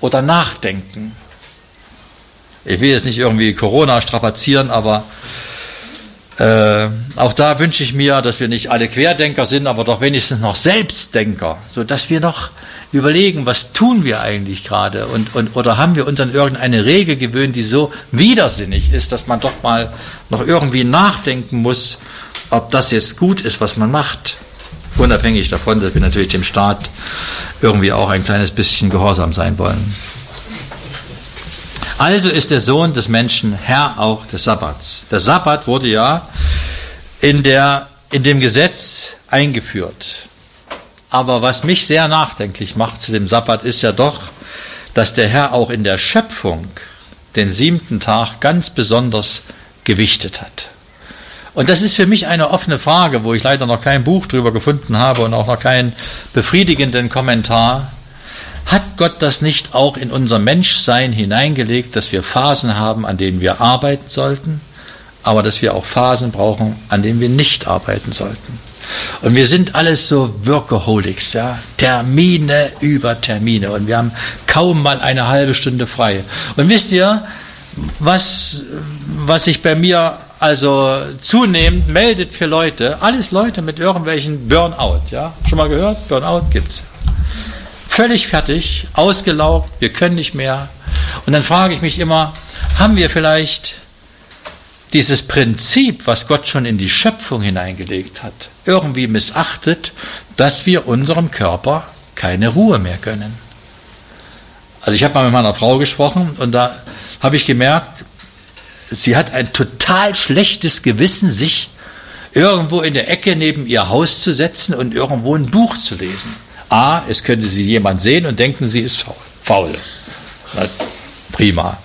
oder nachdenken. Ich will jetzt nicht irgendwie Corona strapazieren, aber auch da wünsche ich mir, dass wir nicht alle Querdenker sind, aber doch wenigstens noch Selbstdenker, sodass wir noch überlegen, was tun wir eigentlich gerade oder haben wir uns an irgendeine Regel gewöhnt, die so widersinnig ist, dass man doch mal noch irgendwie nachdenken muss, ob das jetzt gut ist, was man macht. Unabhängig davon, dass wir natürlich dem Staat irgendwie auch ein kleines bisschen gehorsam sein wollen. Also ist der Sohn des Menschen Herr auch des Sabbats. Der Sabbat wurde ja in dem Gesetz eingeführt. Aber was mich sehr nachdenklich macht zu dem Sabbat ist ja doch, dass der Herr auch in der Schöpfung den 7. Tag ganz besonders gewichtet hat. Und das ist für mich eine offene Frage, wo ich leider noch kein Buch drüber gefunden habe und auch noch keinen befriedigenden Kommentar. Hat Gott das nicht auch in unser Menschsein hineingelegt, dass wir Phasen haben, an denen wir arbeiten sollten, aber dass wir auch Phasen brauchen, an denen wir nicht arbeiten sollten? Und wir sind alles so Workaholics, ja, Termine über Termine und wir haben kaum mal eine halbe Stunde frei. Und wisst ihr, was sich bei mir also zunehmend meldet für Leute, alles Leute mit irgendwelchen Burnout, ja, schon mal gehört? Burnout gibt's. Völlig fertig, ausgelaugt, wir können nicht mehr. Und dann frage ich mich immer, haben wir vielleicht dieses Prinzip, was Gott schon in die Schöpfung hineingelegt hat, irgendwie missachtet, dass wir unserem Körper keine Ruhe mehr gönnen? Also ich habe mal mit meiner Frau gesprochen und da habe ich gemerkt, sie hat ein total schlechtes Gewissen, sich irgendwo in der Ecke neben ihr Haus zu setzen und irgendwo ein Buch zu lesen. Es könnte sie jemand sehen und denken, sie ist faul. Na, prima.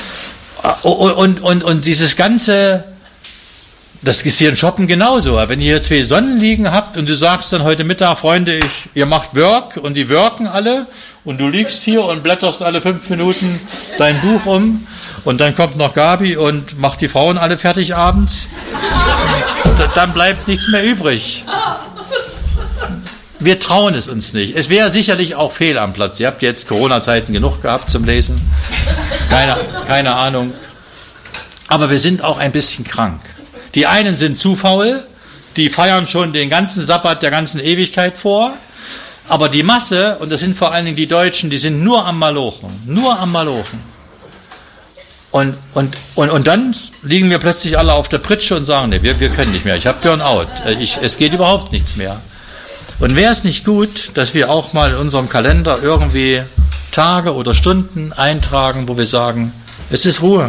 Und dieses Ganze, das ist hier in Shoppen genauso. Wenn ihr hier 2 Sonnenliegen habt und du sagst dann heute Mittag, Freunde, ihr macht Work und die worken alle und du liegst hier und blätterst alle 5 Minuten dein Buch um und dann kommt noch Gabi und macht die Frauen alle fertig abends, dann bleibt nichts mehr übrig. Wir trauen es uns nicht. Es wäre sicherlich auch fehl am Platz. Ihr habt jetzt Corona-Zeiten genug gehabt zum Lesen. Keine Ahnung. Aber wir sind auch ein bisschen krank. Die einen sind zu faul, die feiern schon den ganzen Sabbat der ganzen Ewigkeit vor. Aber die Masse, und das sind vor allen Dingen die Deutschen, die sind nur am Malochen. Nur am Malochen. Und dann liegen wir plötzlich alle auf der Pritsche und sagen, nee, wir können nicht mehr. Ich habe Burnout. Es geht überhaupt nichts mehr. Und wäre es nicht gut, dass wir auch mal in unserem Kalender irgendwie Tage oder Stunden eintragen, wo wir sagen, es ist Ruhe.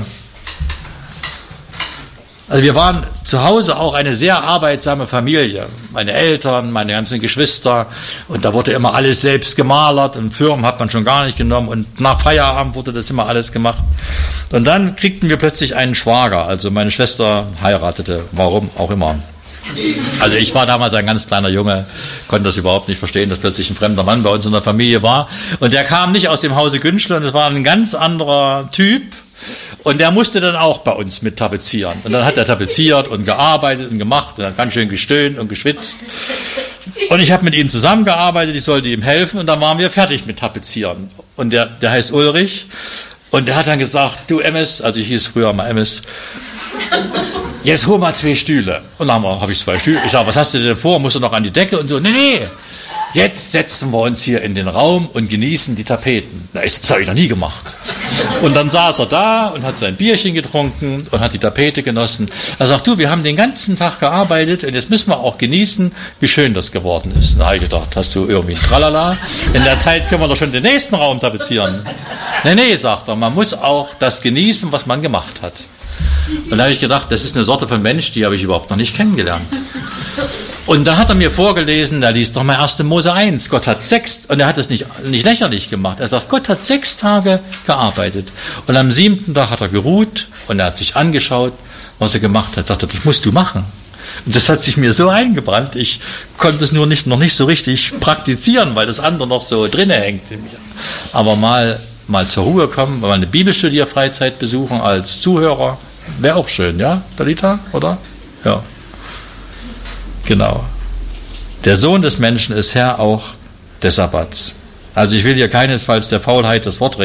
Also wir waren zu Hause auch eine sehr arbeitsame Familie. Meine Eltern, meine ganzen Geschwister. Und da wurde immer alles selbst gemalert. Und Firmen hat man schon gar nicht genommen. Und nach Feierabend wurde das immer alles gemacht. Und dann kriegten wir plötzlich einen Schwager. Also meine Schwester heiratete, warum auch immer. Also ich war damals ein ganz kleiner Junge, konnte das überhaupt nicht verstehen, dass plötzlich ein fremder Mann bei uns in der Familie war. Und der kam nicht aus dem Hause Günschle, und es war ein ganz anderer Typ. Und der musste dann auch bei uns mit tapezieren. Und dann hat er tapeziert und gearbeitet und gemacht und hat ganz schön gestöhnt und geschwitzt. Und ich habe mit ihm zusammengearbeitet, ich sollte ihm helfen und dann waren wir fertig mit tapezieren. Und der heißt Ulrich und der hat dann gesagt, du Emmes, also ich hieß früher mal Emmes, jetzt hol mal 2 Stühle. Und dann habe ich 2 Stühle. Ich sage, was hast du denn vor? Musst du noch an die Decke? Und so, nee. Jetzt setzen wir uns hier in den Raum und genießen die Tapeten. Das habe ich noch nie gemacht. Und dann saß er da und hat sein Bierchen getrunken und hat die Tapete genossen. Er sagt, du, wir haben den ganzen Tag gearbeitet und jetzt müssen wir auch genießen, wie schön das geworden ist. Und da habe ich gedacht, hast du irgendwie ein Tralala? In der Zeit können wir doch schon den nächsten Raum tapezieren. Nee, sagt er, man muss auch das genießen, was man gemacht hat. Und da habe ich gedacht, das ist eine Sorte von Mensch, die habe ich überhaupt noch nicht kennengelernt. Und dann hat er mir vorgelesen, da liest doch mal 1. Mose 1, Gott hat 6, und er hat es nicht lächerlich gemacht. Er sagt, Gott hat 6 Tage gearbeitet. Und am 7. Tag hat er geruht und er hat sich angeschaut, was er gemacht hat. Sagte, das musst du machen. Und das hat sich mir so eingebrannt, ich konnte es noch nicht so richtig praktizieren, weil das andere noch so drinne hängt in mir. Aber mal zur Ruhe kommen, mal eine Bibelstudierfreizeit besuchen als Zuhörer, wäre auch schön, ja, Dalita, oder? Ja. Genau. Der Sohn des Menschen ist Herr auch des Sabbats. Also ich will hier keinesfalls der Faulheit das Wort reden.